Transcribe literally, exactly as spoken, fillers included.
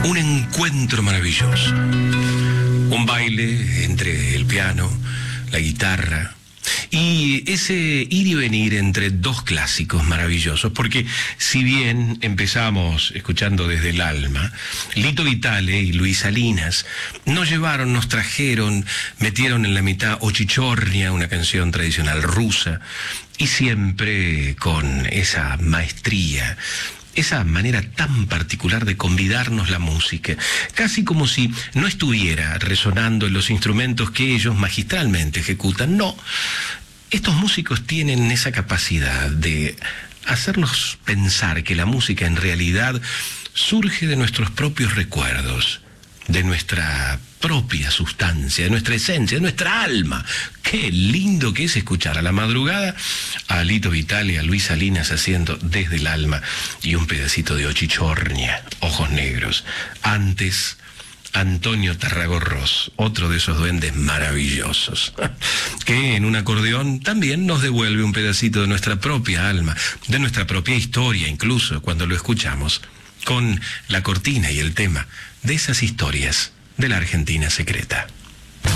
Un encuentro maravilloso. Un baile entre el piano, la guitarra y ese ir y venir entre dos clásicos maravillosos, porque si bien empezamos escuchando Desde el Alma, Lito Vitale y Luis Salinas nos llevaron, nos trajeron, metieron en la mitad Ochichornia, una canción tradicional rusa, y siempre con esa maestría, esa manera tan particular de convidarnos la música, casi como si no estuviera resonando en los instrumentos que ellos magistralmente ejecutan. No, estos músicos tienen esa capacidad de hacernos pensar que la música en realidad surge de nuestros propios recuerdos, de nuestra propia sustancia, de nuestra esencia, de nuestra alma. Qué lindo que es escuchar a la madrugada a Lito Vitale y a Luis Salinas haciendo Desde el Alma y un pedacito de Ochichornia, Ojos Negros. Antes, Antonio Tarragorros, otro de esos duendes maravillosos, que en un acordeón también nos devuelve un pedacito de nuestra propia alma, de nuestra propia historia, incluso cuando lo escuchamos, con la cortina y el tema de esas historias de la Argentina secreta.